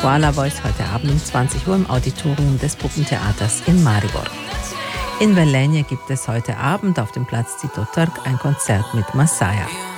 Koala Voice heute Abend um 20 Uhr im Auditorium des Puppentheaters in Maribor. In Velenje gibt es heute Abend auf dem Platz Tito Turk ein Konzert mit Masaya.